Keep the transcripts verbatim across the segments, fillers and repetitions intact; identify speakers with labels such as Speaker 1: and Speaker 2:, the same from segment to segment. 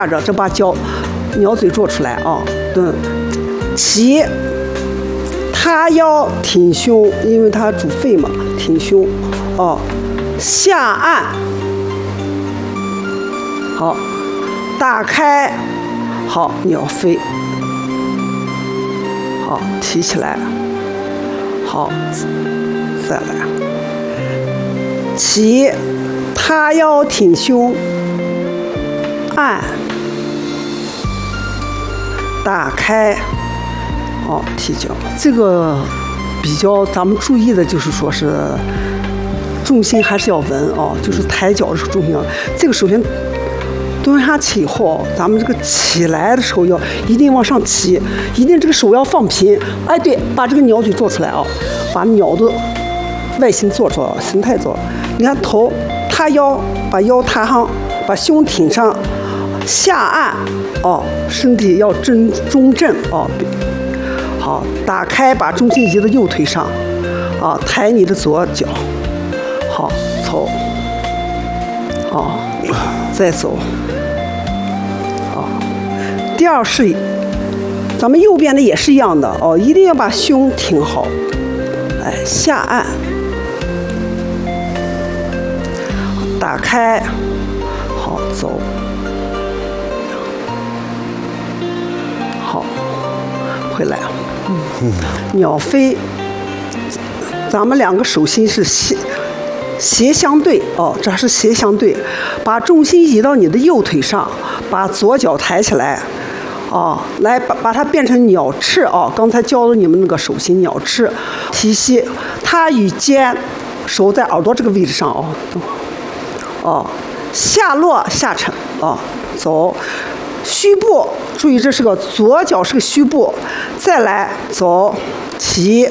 Speaker 1: 着这把脚鸟嘴做出来啊，蹲，起，塌腰挺胸，因为它主肺嘛，挺胸，哦，下按，好，打开，好，鸟飞，好，提起来，好，再来，起，塌腰挺胸，按。打开，哦，提脚，这个比较咱们注意的就是说是重心还是要稳哦，就是抬脚的时候重心要。这个首先蹲下去以后，咱们这个起来的时候要一定往上提，一定这个手要放平。哎，对，把这个鸟嘴做出来啊，把鸟的外形做出来，形态做。你看头塌腰，把腰塌上，把胸挺上。下按，哦，身体要正中正哦，好，打开，把重心移到右腿上，啊，抬你的左脚，好，走，哦，再走，哦，第二是，咱们右边的也是一样的哦，一定要把胸挺好，哎，下按，打开，好，走。好，回来。嗯，鸟飞，咱们两个手心是斜斜相对哦，这是斜相对，把重心移到你的右腿上，把左脚抬起来，哦，来把把它变成鸟翅哦。刚才教了你们那个手心鸟翅，提膝，它与肩，手在耳朵这个位置上哦，哦，下落下沉哦，走。虚步，注意这是个左脚是个虚步，再来走，提，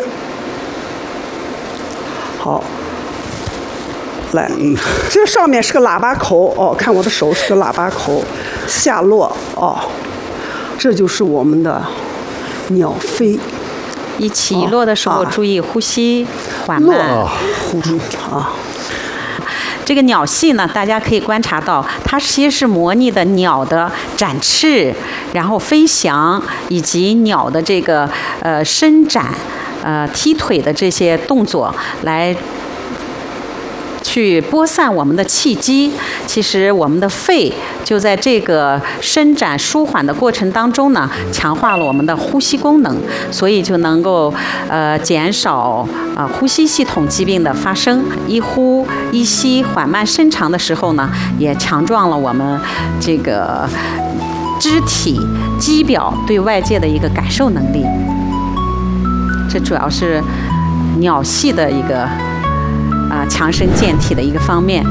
Speaker 1: 好，来，这上面是个喇叭口哦，看我的手是个喇叭口，下落哦，这就是我们的鸟飞。
Speaker 2: 一起一落的时候，
Speaker 1: 哦啊、
Speaker 2: 注意呼吸缓慢，
Speaker 1: 呼出啊。
Speaker 2: 这个鸟戏呢，大家可以观察到，它其实是模拟的鸟的展翅，然后飞翔，以及鸟的这个呃伸展、呃踢腿的这些动作来去播散我们的气机。其实我们的肺就在这个伸展舒缓的过程当中呢，强化了我们的呼吸功能，所以就能够呃减少呃呼吸系统疾病的发生。一呼一吸缓慢伸长的时候呢，也强壮了我们这个肢体肌表对外界的一个感受能力。这主要是鸟系的一个啊，强身健体的一个方面。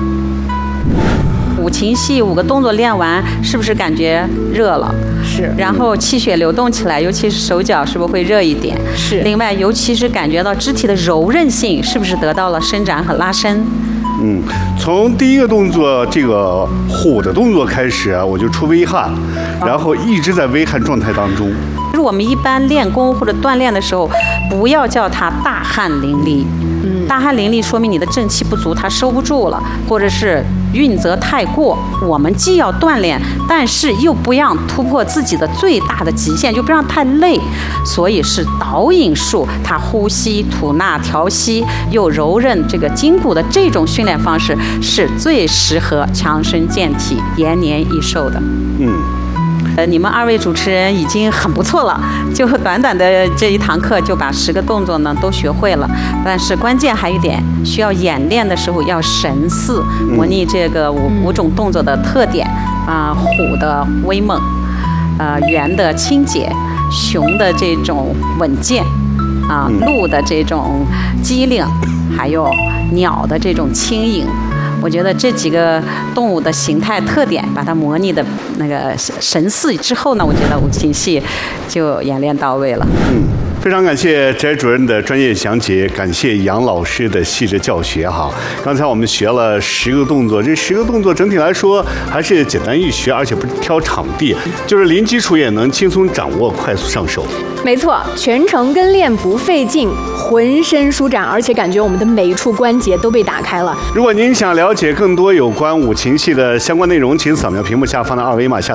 Speaker 2: 五禽戏五个动作练完，是不是感觉热了？
Speaker 3: 是。
Speaker 2: 然后气血流动起来，尤其是手脚，是不是会热一点？
Speaker 3: 是。
Speaker 2: 另外，尤其是感觉到肢体的柔韧性，是不是得到了伸展和拉伸？
Speaker 4: 嗯，从第一个动作这个虎的动作开始啊，我就出微汗，然后一直在微汗状态当中。
Speaker 2: 就是我们一般练功或者锻炼的时候，不要叫它大汗淋漓。嗯，大汗淋漓说明你的正气不足，它收不住了，或者是运则太过。我们既要锻炼，但是又不让突破自己的最大的极限，就不让太累。所以是导引术，它呼吸吐纳调息又柔韧这个筋骨的这种训练方式，是最适合强身健体、延年益寿的。
Speaker 4: 嗯。
Speaker 2: 呃，你们二位主持人已经很不错了，就短短的这一堂课就把十个动作呢都学会了。但是关键还有一点，需要演练的时候要神似，模拟这个五五种动作的特点啊、呃，虎的威猛，呃，猿的清洁，熊的这种稳健，啊、呃，鹿的这种机灵，还有鸟的这种轻盈。我觉得这几个动物的形态特点，把它模拟的那个神似之后呢，我觉得五禽戏就演练到位了。
Speaker 4: 嗯，非常感谢翟主任的专业讲解，感谢杨老师的细致教学哈。刚才我们学了十个动作，这十个动作整体来说还是简单易学，而且不是挑场地，就是零基础也能轻松掌握，快速上手。
Speaker 3: 没错，全程跟练不费劲，浑身舒展，而且感觉我们的每一处关节都被打开了。
Speaker 4: 如果您想了解更多有关五禽戏的相关内容，请扫描屏幕下方的二维码下。